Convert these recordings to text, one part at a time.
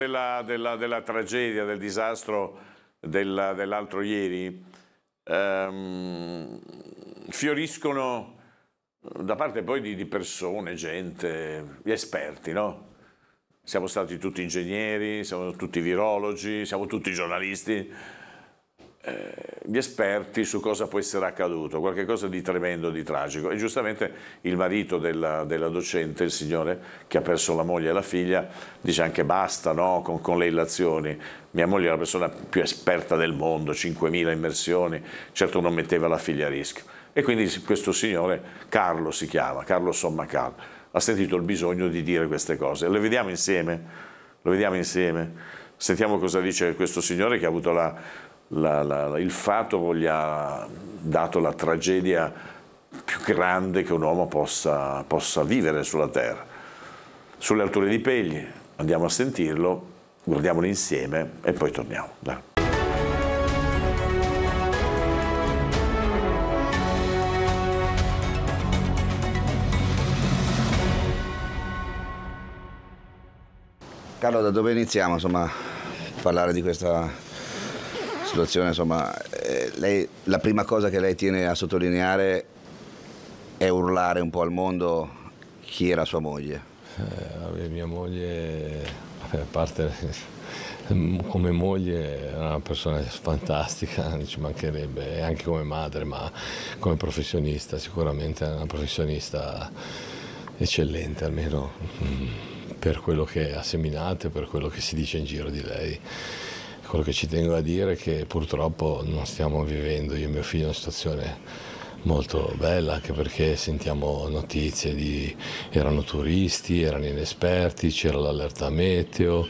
della tragedia, del disastro dell'altro ieri, fioriscono da parte poi di persone, gente, gli esperti, no? Siamo stati tutti ingegneri, siamo tutti virologi, siamo tutti giornalisti, gli esperti su cosa può essere accaduto, qualche cosa di tremendo, di tragico. E giustamente il marito della docente, il signore che ha perso la moglie e la figlia, dice anche basta, no? con le illazioni. Mia moglie è la persona più esperta del mondo, 5.000 immersioni, certo non metteva la figlia a rischio. E quindi questo signore, Carlo si chiama, Carlo Sommacal, ha sentito il bisogno di dire queste cose. Lo vediamo insieme? Sentiamo cosa dice questo signore che ha avuto il fato gli ha dato la tragedia più grande che un uomo possa vivere sulla terra. Sulle alture di Pegli, andiamo a sentirlo, guardiamolo insieme e poi torniamo. Dai. Carlo, da dove iniziamo a parlare di questa situazione? Lei, la prima cosa che lei tiene a sottolineare è urlare un po' al mondo chi era sua moglie. Mia moglie, a parte come moglie, era una persona fantastica, non ci mancherebbe, e anche come madre, ma come professionista sicuramente è una professionista eccellente, almeno per quello che ha seminato e per quello che si dice in giro di lei. Quello che ci tengo a dire è che purtroppo non stiamo vivendo, io e mio figlio, una situazione molto bella, anche perché sentiamo notizie erano turisti, erano inesperti, c'era l'allerta meteo,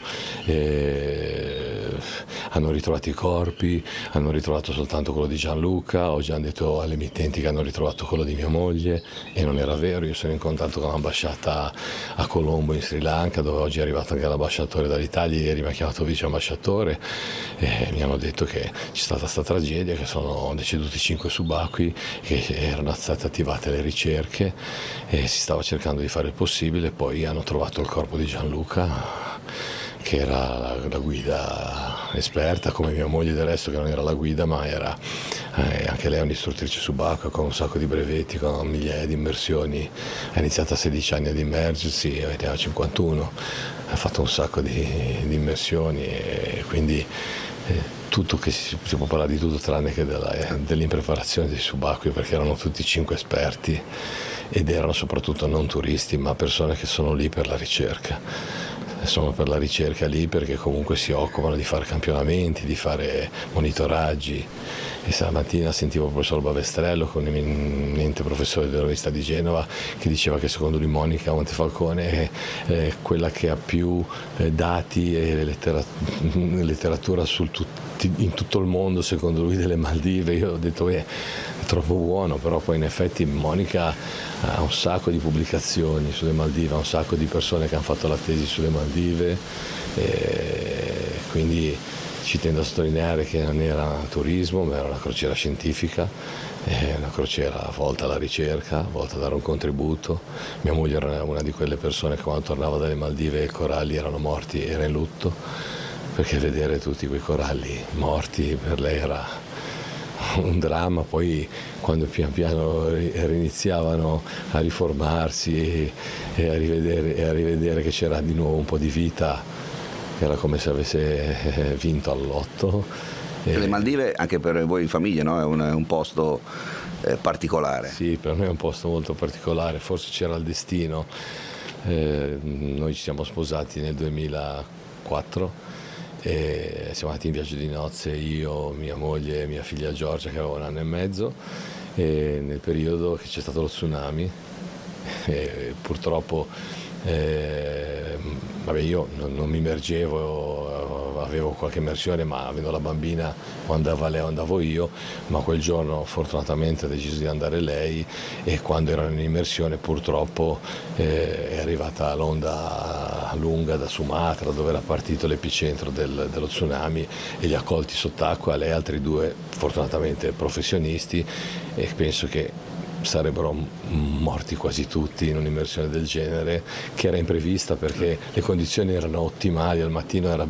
hanno ritrovato i corpi, hanno ritrovato soltanto quello di Gianluca, ho già detto alle emittenti che hanno ritrovato quello di mia moglie e non era vero. Io sono in contatto con l'ambasciata a Colombo in Sri Lanka, dove oggi è arrivato anche l'ambasciatore dall'Italia, ieri mi ha chiamato vice ambasciatore e mi hanno detto che c'è stata questa tragedia, che sono deceduti 5 subacquei, che erano state attivate le ricerche e si stava cercando di fare il possibile. Poi hanno trovato il corpo di Gianluca, che era la guida esperta, come mia moglie del resto, che non era la guida ma era anche lei un'istruttrice subacquea con un sacco di brevetti, con migliaia di immersioni. Ha iniziato a 16 anni ad immergersi e aveva 51, ha fatto un sacco di immersioni e quindi tutto, che si può parlare di tutto tranne che dell'impreparazione dei subacquei, perché erano tutti 5 esperti ed erano soprattutto non turisti ma persone che sono lì per la ricerca. Sono per la ricerca lì perché comunque si occupano di fare campionamenti, di fare monitoraggi. E stamattina sentivo il professor Bavestrello, con l'eminente professore dell'Università di Genova, che diceva che secondo lui Monica Montefalcone è quella che ha più dati e letteratura in tutto il mondo, secondo lui, delle Maldive. Io ho detto è troppo buono, però poi in effetti Monica ha un sacco di pubblicazioni sulle Maldive, ha un sacco di persone che hanno fatto la tesi sulle Maldive, e quindi ci tendo a sottolineare che non era turismo ma era una crociera scientifica, una crociera volta alla ricerca, volta a dare un contributo. Mia moglie era una di quelle persone che quando tornava dalle Maldive e i coralli erano morti, era in lutto, perché vedere tutti quei coralli morti per lei era un dramma. Poi quando pian piano riniziavano a riformarsi e a rivedere che c'era di nuovo un po' di vita, era come se avesse vinto al lotto. Le Maldive anche per voi in famiglia, no? È un posto particolare. Sì, per me è un posto molto particolare, forse c'era il destino. Noi ci siamo sposati nel 2004 e siamo andati in viaggio di nozze, io, mia moglie e mia figlia Giorgia, che aveva 1 anno e mezzo, e nel periodo che c'è stato lo tsunami, e purtroppo io non mi immergevo, avevo qualche immersione, ma avendo la bambina o andava lei o andavo io, ma quel giorno fortunatamente ha deciso di andare lei, e quando erano in immersione purtroppo è arrivata l'onda lunga da Sumatra, dove era partito l'epicentro dello tsunami, e li ha colti sott'acqua, lei e altri 2 fortunatamente professionisti, e penso che sarebbero morti quasi tutti in un'immersione del genere, che era imprevista perché le condizioni erano ottimali, al mattino era